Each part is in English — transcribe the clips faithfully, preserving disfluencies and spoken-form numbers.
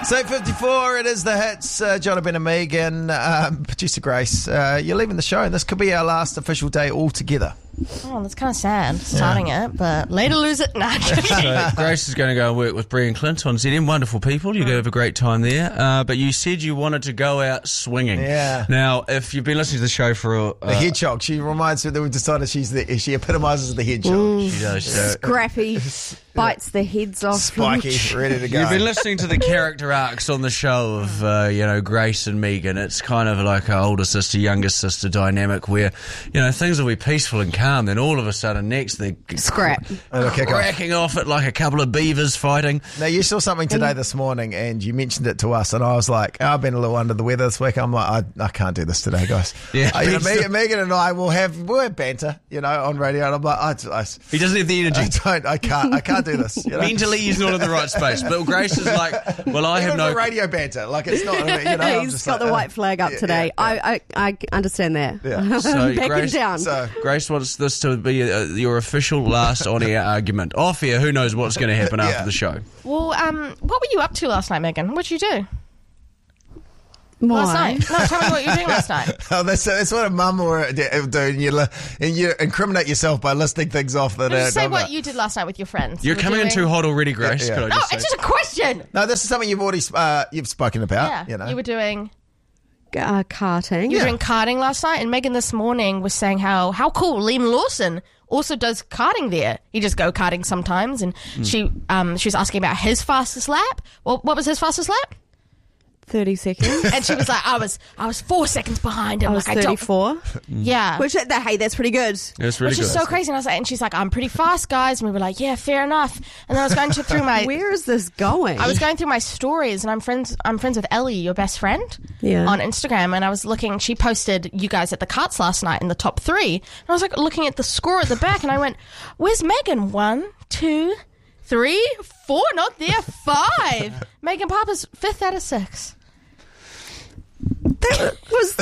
It's eight fifty-four, it is the hits. Uh, Jonathan and Megan, um, producer Grace, uh, you're leaving the show, and this could be our last official day altogether. Oh, that's kind of sad, starting yeah. it, but later lose it. Nah, so Grace is going to go and work with Bree and Clint on Z M. Wonderful people. You're going to have a great time there. Uh, but you said you wanted to go out swinging. Yeah. Now, if you've been listening to the show for a... Uh, the hedgehog. She reminds me that we've decided she's the, she epitomises the hedgehog. Mm, she does. So. Scrappy. Bites the heads off. Spiky, ready to go. You've been listening to the character arcs on the show of, uh, you know, Grace and Megan. It's kind of like an older sister, younger sister dynamic where, you know, things will be peaceful and calm, then all of a sudden next they're scrap. cracking off at like a couple of beavers fighting. Now, you saw something today this morning and you mentioned it to us, and I was like, oh, I've been a little under the weather this week. I'm like, I, I can't do this today, guys. Yeah, uh, you know, Megan, Megan and I will have, we'll have banter, you know, on radio, and I'm like, I, I, he doesn't have the energy. I don't, I can't, I can't do this. You know? Mentally, he's not in the right space. But Grace is like, well, I Even have no radio banter. Like, it's not. You know, he's just got like, the white flag up yeah, today. Yeah, yeah. I, I I understand that. Yeah. So Back Grace, him down. So, Grace wants this to be uh, your official last on-air argument. Off air, who knows what's going to happen Yeah. after the show. Well, um, what were you up to last night, Megan? What'd you do? Why? Last night? No, tell me what you were doing last night. oh, that's that's what a mum or a dad would do, and you li- and you incriminate yourself by listing things off that. No, are just say not- what you did last night with your friends. You're You were coming in doing- too hot already, Grace. Yeah, yeah. Could I No, just it's say? just a question. No, this is something you've already uh, you've spoken about. Yeah, you know, you were doing. Uh, karting. You were Yeah. doing karting last night, and Megan this morning was saying how how cool Liam Lawson also does karting there. He just go karting sometimes, and Mm. she um she was asking about his fastest lap. Well, what was his fastest lap? thirty seconds. And she was like, I was I was four seconds behind him. I was like I don't. thirty-four. Yeah. Which, that, hey, that's pretty good. It's really Which good. is so crazy. And I was like, and she's like, I'm pretty fast, guys. And we were like, yeah, fair enough. And then I was going to, through my, Where is this going? I was going through my stories, and I'm friends. I'm friends with Ellie, your best friend, Yeah. on Instagram. And I was looking. She posted you guys at the carts last night in the top three. And I was like looking at the score at the back, and I went, "Where's Megan? One, two, three, four. Not there. Five. Megan Papa's fifth out of six." That was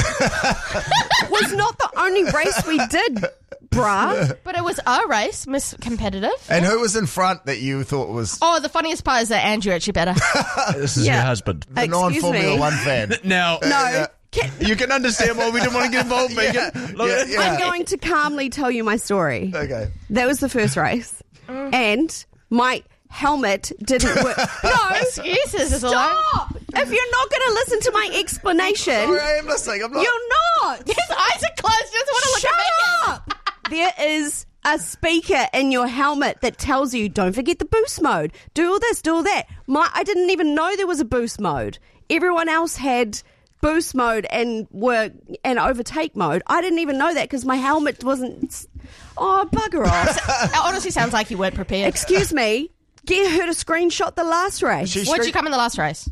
was not the only race we did, bruh. But it was a race, Miss Competitive. and who was in front that you thought was Oh, the funniest part is that Andrew actually better. This is Yeah. your husband. the Excuse non-Formula me. One fan? Now, No. you can understand why we didn't want to get involved, Megan. Look, yeah, yeah. I'm going to calmly tell you my story. Okay. That was the first race. And my helmet didn't work. No, Excuses is all I- stop! If you're not going to listen to my explanation, Sorry, I am listening. I'm not. you're not. His eyes are closed. He doesn't want to look Shut at Megan. up! There is a speaker in your helmet that tells you, don't forget the boost mode. Do all this, do all that. My, I didn't even know there was a boost mode. Everyone else had boost mode and were and overtake mode. I didn't even know that because my helmet wasn't. Oh, bugger off! It honestly sounds like you weren't prepared. Excuse me. Get her to screenshot the last race. She Where'd you street- come in the last race?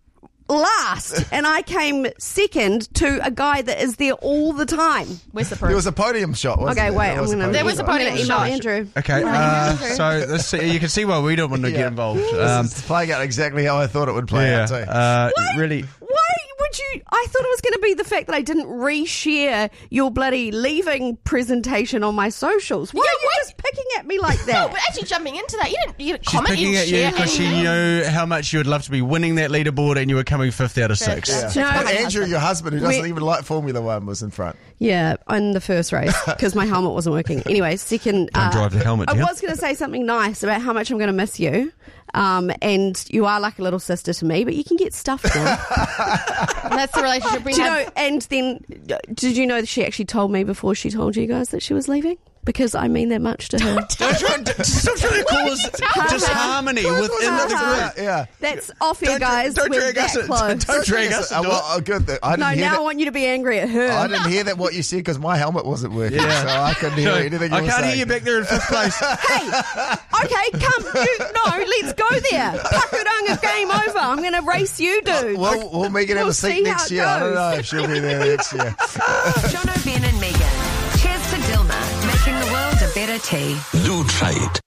Last, and I came second to a guy that is there all the time. Where's the proof? There was a podium shot, wasn't Okay, there? wait. There I'm was a gonna. podium There was a shot. podium I'm gonna email shot. Andrew. Okay, uh, so this, you can see why we don't want to get Yeah. involved. This Um, is playing out exactly how I thought it would play yeah, out too. uh, really. Why would you? I thought it was going to be the fact that I didn't reshare your bloody leaving presentation on my socials. Why Yeah, are you what? just picking at me like No, that? but actually jumping into that, you didn't, you didn't She's comment, picking you at didn't you share because she anything. knew how much you would love to be winning that leaderboard, and you were coming fifth out of six. Yeah. No, and my Andrew, husband. your husband, who doesn't We- even like Formula One, was in front. Yeah, on the first race because my helmet wasn't working. Anyway, second. Don't drive the helmet, I dear. was going to say something nice about how much I'm going to miss you, um, and you are like a little sister to me, but you can get stuffed now. And that's the relationship we Do you have. know? And then, did you know that she actually told me before she told you guys that she was leaving? Because I mean that much to her. Don't try, stop trying to call us disharmony within the Yeah, group. yeah. That's off here, Don't dra- guys. don't We're drag that us in- close. don't drag us Uh, into well, oh, good. that- I didn't No, hear now I that. want you to be angry at her. I didn't hear that what you said because my helmet wasn't working, Yeah. so I couldn't hear anything you I were can't saying. hear you back there in fifth place. Hey, okay, come. You, no, let's go there. Pakuranga, game over. I'm going to race you, dude. Well, we'll make it have We'll a see seat how next it year. I don't goes. know if she'll be there next year. Jono, Ben and Megan. Cheers to Dilma, making the world a better tea. Lutrate.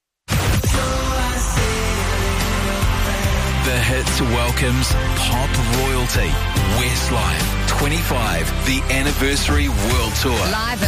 The Hits welcomes pop royalty. Westlife twenty-five, the anniversary world tour. Live